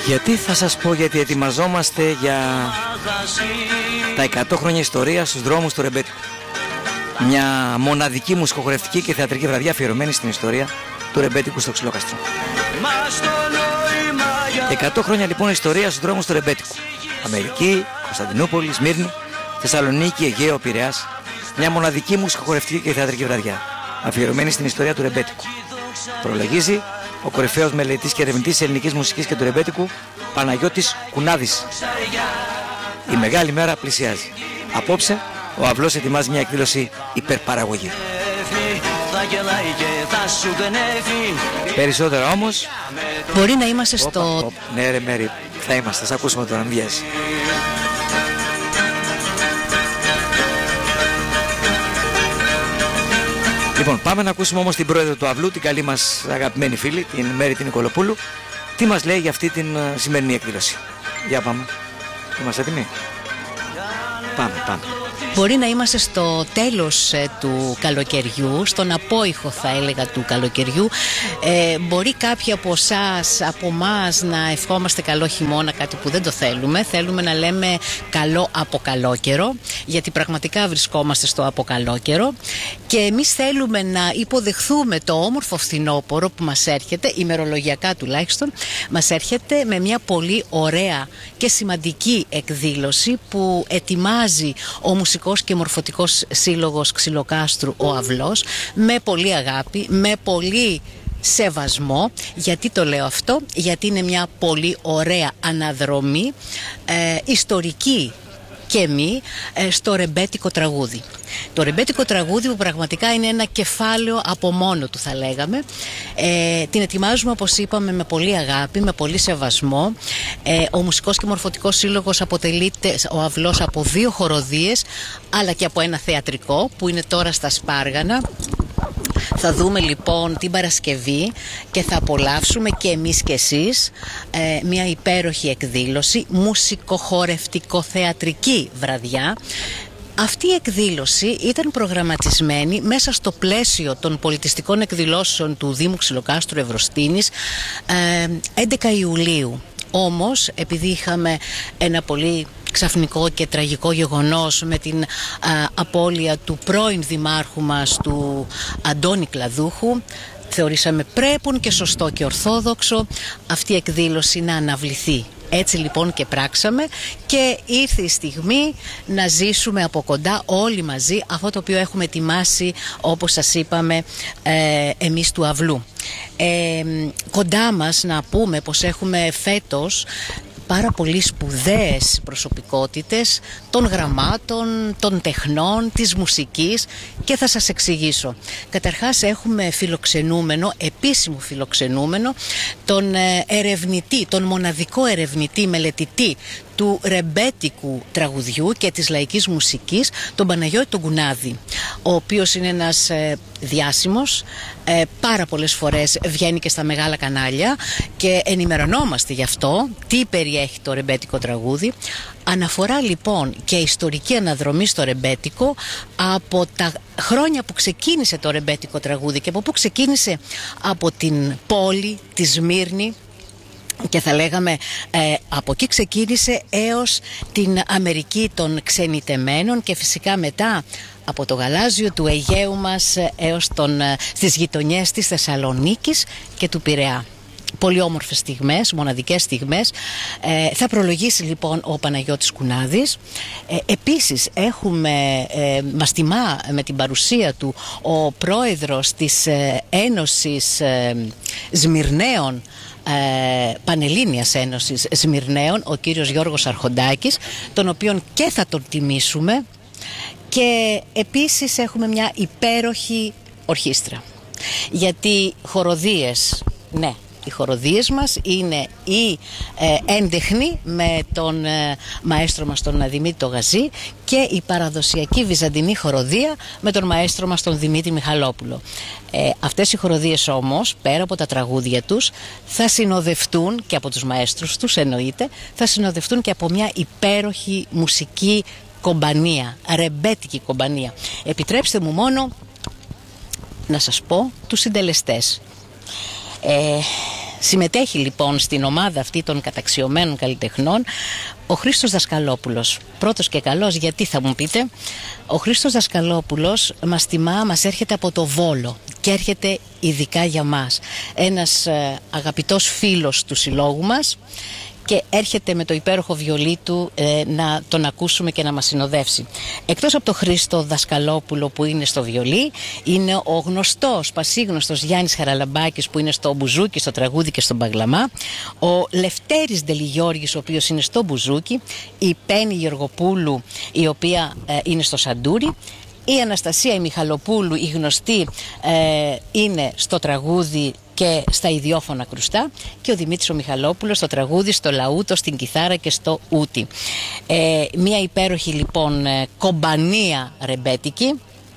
Γιατί θα σας πω, γιατί ετοιμαζόμαστε για τα 100 χρόνια ιστορία στους δρόμους του Ρεμπέτικου. Μια μοναδική μουσικοχορευτική και θεατρική βραδιά αφιερωμένη στην ιστορία του Ρεμπέτικου στο Ξυλόκαστρο. 100 χρόνια λοιπόν ιστορία στους δρόμους του Ρεμπέτικου. Αμερική, Κωνσταντινούπολη, Σμύρνη, Θεσσαλονίκη, Αιγαίο, Πειραιάς. Μια μοναδική μουσικοχορευτική και θεατρική βραδιά αφιερωμένη στην ιστορία του Ρεμπέτικου. Προλογίζει ο κορυφαίος μελετής και ερευνητής της ελληνικής μουσικής και του Ρεμπέτικου, Παναγιώτης Κουνάδης. Η μεγάλη μέρα πλησιάζει. Απόψε ο Αυλός ετοιμάζει μια εκδήλωση υπερπαραγωγή. Περισσότερα όμως μπορεί να είμαστε στο... Ναι ρε Μέρη, θα είμαστε, θα ακούσουμε τώρα, αν βιάζει. Λοιπόν, πάμε να ακούσουμε όμως την πρόεδρο του Αυλού, την καλή μας αγαπημένη φίλη, την Μέρη την Νικολοπούλου, τι μας λέει για αυτή την σημερινή εκδήλωση. Για πάμε. Είμαστε έτοιμοι? Πάμε. Μπορεί να είμαστε στο τέλος του καλοκαιριού, στον απόϊχο θα έλεγα του καλοκαιριού. Μπορεί κάποιοι από εσάς, από εμάς να ευχόμαστε καλό χειμώνα, κάτι που δεν το θέλουμε. Θέλουμε να λέμε καλό αποκαλόκαιρο, γιατί πραγματικά βρισκόμαστε στο αποκαλόκαιρο. Και εμείς θέλουμε να υποδεχθούμε το όμορφο φθινόπωρο που μας έρχεται, ημερολογιακά τουλάχιστον, μας έρχεται με μια πολύ ωραία και σημαντική εκδήλωση που ετοιμάζει ο Μουσικός και Μορφωτικός Σύλλογος Ξυλοκάστρου ο Αυλός, με πολύ αγάπη, με πολύ σεβασμό. Γιατί το λέω αυτό? Γιατί είναι μια πολύ ωραία αναδρομή ιστορική και μη στο ρεμπέτικο τραγούδι. Το ρεμπέτικο τραγούδι που πραγματικά είναι ένα κεφάλαιο από μόνο του θα λέγαμε. Την ετοιμάζουμε όπως είπαμε με πολύ αγάπη, με πολύ σεβασμό. Ο Μουσικός και Μορφωτικός Σύλλογος αποτελείται ο Αυλός από 2 χοροδίες αλλά και από ένα θεατρικό που είναι τώρα στα Σπάργανα. Θα δούμε λοιπόν την Παρασκευή και θα απολαύσουμε και εμείς και εσείς μια υπέροχη εκδήλωση, μουσικοχορευτικό-θεατρική βραδιά. Αυτή η εκδήλωση ήταν προγραμματισμένη μέσα στο πλαίσιο των πολιτιστικών εκδηλώσεων του Δήμου Ξυλοκάστρου Ευρωστήνης 11 Ιουλίου. Όμως, επειδή είχαμε ένα πολύ ξαφνικό και τραγικό γεγονός με την απώλεια του πρώην δημάρχου μας, του Αντώνη Κλαδούχου, θεωρήσαμε πρέπον και σωστό και ορθόδοξο αυτή η εκδήλωση να αναβληθεί. Έτσι λοιπόν και πράξαμε και ήρθε η στιγμή να ζήσουμε από κοντά όλοι μαζί αυτό το οποίο έχουμε ετοιμάσει, όπως σας είπαμε, εμείς του Αυλού. Κοντά μας να πούμε πως έχουμε φέτος πάρα πολύ σπουδαίες προσωπικότητες των γραμμάτων, των τεχνών, της μουσικής και θα σας εξηγήσω. Καταρχάς έχουμε φιλοξενούμενο, επίσημο φιλοξενούμενο, τον ερευνητή, τον μοναδικό ερευνητή, μελετητή του ρεμπέτικου τραγουδιού και της λαϊκής μουσικής, τον Παναγιώτη τον Κουνάδη, ο οποίος είναι ένας διάσημος, πάρα πολλές φορές βγαίνει και στα μεγάλα κανάλια και ενημερωνόμαστε γι' αυτό, τι περιέχει το ρεμπέτικο τραγούδι. Αναφορά λοιπόν και ιστορική αναδρομή στο ρεμπέτικο από τα χρόνια που ξεκίνησε το ρεμπέτικο τραγούδι και από πού ξεκίνησε, από την πόλη, τη Σμύρνη, και θα λέγαμε από εκεί ξεκίνησε έως την Αμερική των ξενιτεμένων και φυσικά μετά από το γαλάζιο του Αιγαίου μας έως στις γειτονιές της Θεσσαλονίκης και του Πειραιά. Πολύ όμορφες στιγμές, μοναδικές στιγμές. Θα προλογίσει λοιπόν ο Παναγιώτης Κουνάδης. Επίσης μας τιμά με την παρουσία του ο πρόεδρος της Ένωσης Σμυρναίων, Πανελλήνιας Ένωσης Σμυρναίων, ο κύριος Γιώργος Αρχοντάκης, τον οποίον και θα τον τιμήσουμε. Και επίσης έχουμε μια υπέροχη ορχήστρα, γιατί χοροδίες, ναι, οι χοροδίες μας είναι η έντεχνη με τον μαέστρο μας τον Δημήτρη το Γαζή και η παραδοσιακή βυζαντινή χοροδία με τον μαέστρο μας τον Δημήτρη Μιχαλόπουλο. Αυτές οι χοροδίες όμως, πέρα από τα τραγούδια τους, θα συνοδευτούν και από τους μαέστρους τους, εννοείται, θα συνοδευτούν και από μια υπέροχη μουσική κομπανία, ρεμπέτικη κομπανία. Επιτρέψτε μου μόνο να σας πω τους συντελεστές. Συμμετέχει λοιπόν στην ομάδα αυτή των καταξιωμένων καλλιτεχνών ο Χρήστος Δασκαλόπουλος. Πρώτος και καλός, γιατί θα μου πείτε? Ο Χρήστος Δασκαλόπουλος μας τιμά, μας έρχεται από το Βόλο και έρχεται ειδικά για μας. Ένας αγαπητός φίλος του συλλόγου μας και έρχεται με το υπέροχο βιολί του να τον ακούσουμε και να μας συνοδεύσει. Εκτός από τον Χρήστο Δασκαλόπουλο που είναι στο βιολί, είναι ο γνωστός, πασίγνωστος Γιάννης Χαραλαμπάκης που είναι στο μπουζούκι, στο τραγούδι και στον μπαγλαμά, ο Λευτέρης Ντελιγιώργης ο οποίος είναι στο μπουζούκι, η Πέννη Γεωργοπούλου η οποία είναι στο σαντούρι, η Αναστασία η Μιχαλοπούλου η γνωστή είναι στο τραγούδι και στα ιδιόφωνα κρουστά, και ο Δημήτρης ο Μιχαλόπουλος στο τραγούδι, στο λαούτο, στην κιθάρα και στο ούτι. Μια υπέροχη λοιπόν κομπανία ρεμπέτικη.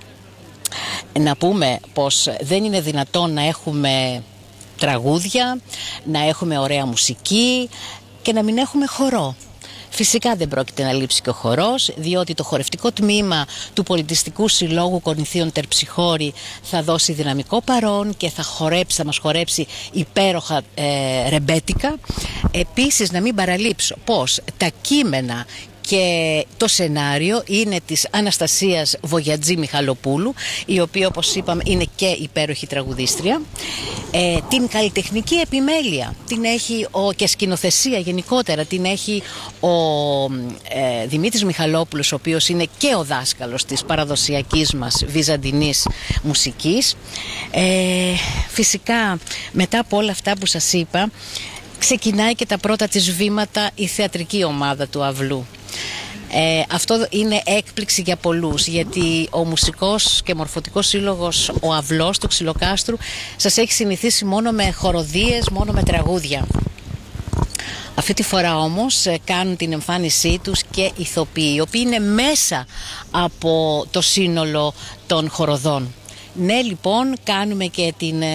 Να πούμε πως δεν είναι δυνατόν να έχουμε τραγούδια, να έχουμε ωραία μουσική και να μην έχουμε χορό. Φυσικά δεν πρόκειται να λείψει και ο χορός, διότι το χορευτικό τμήμα του Πολιτιστικού Συλλόγου Κορινθίων Τερψιχώρη θα δώσει δυναμικό παρόν και θα μας χορέψει υπέροχα ρεμπέτικα. Επίσης να μην παραλείψω πως τα κείμενα και το σενάριο είναι της Αναστασίας Βογιατζή Μιχαλοπούλου, η οποία όπως είπαμε είναι και υπέροχη τραγουδίστρια. Την καλλιτεχνική επιμέλεια την έχει και σκηνοθεσία γενικότερα την έχει ο Δημήτρης Μιχαλόπουλος, ο οποίος είναι και ο δάσκαλος της παραδοσιακής μας βυζαντινής μουσικής. Φυσικά μετά από όλα αυτά που σας είπα, ξεκινάει και τα πρώτα της βήματα η θεατρική ομάδα του Αυλού. Αυτό είναι έκπληξη για πολλούς, γιατί ο Μουσικός και Μορφωτικός Σύλλογος ο Αυλός του Ξυλοκάστρου σας έχει συνηθίσει μόνο με χοροδίες, μόνο με τραγούδια. Αυτή τη φορά όμως κάνουν την εμφάνισή τους και ηθοποιοί, οι οποίοι είναι μέσα από το σύνολο των χοροδών. Ναι, λοιπόν, κάνουμε και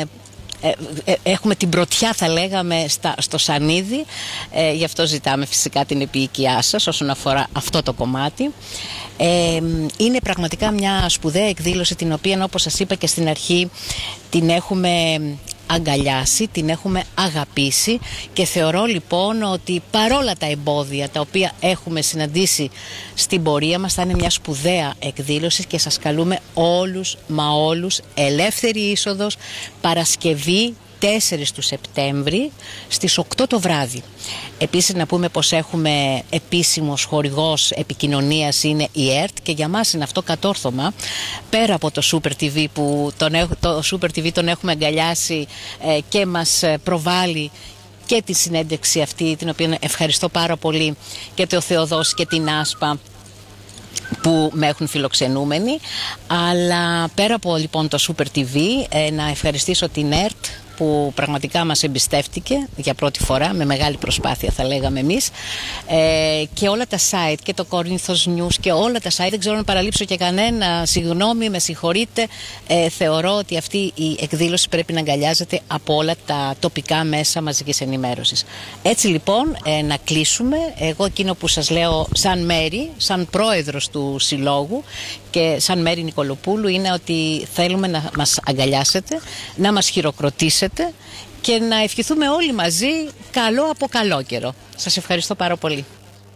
έχουμε την πρωτιά, θα λέγαμε, στο Σανίδι, γι' αυτό ζητάμε φυσικά την επίοικιά σας όσον αφορά αυτό το κομμάτι. Είναι πραγματικά μια σπουδαία εκδήλωση, την οποία, όπως σας είπα και στην αρχή, την έχουμε αγκαλιάσει, την έχουμε αγαπήσει, και θεωρώ λοιπόν ότι παρόλα τα εμπόδια τα οποία έχουμε συναντήσει στην πορεία μας, θα είναι μια σπουδαία εκδήλωση και σας καλούμε όλους μα όλους, ελεύθερη είσοδος, Παρασκευή 4 του Σεπτέμβρη στις 8 το βράδυ. Επίσης να πούμε πως έχουμε επίσημος χορηγός επικοινωνίας, είναι η ΕΡΤ, και για μας είναι αυτό κατόρθωμα, πέρα από το Super TV που το Super TV τον έχουμε αγκαλιάσει και μας προβάλλει και τη συνέντευξη αυτή, την οποία ευχαριστώ πάρα πολύ, και το Θεοδόση και την Άσπα που με έχουν φιλοξενούμενοι. Αλλά πέρα από λοιπόν το Super TV, να ευχαριστήσω την ΕΡΤ που πραγματικά μας εμπιστεύτηκε για πρώτη φορά, με μεγάλη προσπάθεια θα λέγαμε εμείς, και όλα τα site και το Corinthians News και όλα τα site, δεν ξέρω αν παραλείψω και κανένα, συγγνώμη, με συγχωρείτε. Θεωρώ ότι αυτή η εκδήλωση πρέπει να αγκαλιάζεται από όλα τα τοπικά μέσα μαζικής ενημέρωσης. Έτσι λοιπόν να κλείσουμε. Εγώ εκείνο που σας λέω σαν Μέρη, σαν πρόεδρος του Συλλόγου και σαν Μέρη Νικολοπούλου, είναι ότι θέλουμε να μας αγκαλιάσετε, να μας χειροκροτήσετε και να ευχηθούμε όλοι μαζί καλό από καλό καιρό. Σας ευχαριστώ πάρα πολύ.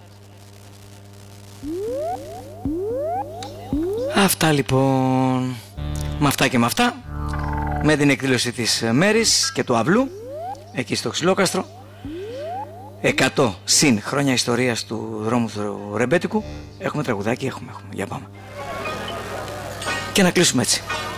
Αυτά λοιπόν. Με αυτά και με αυτά, με την εκδήλωση της Μέρης και του Αυλού εκεί στο Ξυλόκαστρο, 100 συν χρόνια ιστορίας του δρόμου του Ρεμπέτικου. Έχουμε τραγουδάκι, έχουμε. Για πάμε. Και να κλείσουμε έτσι.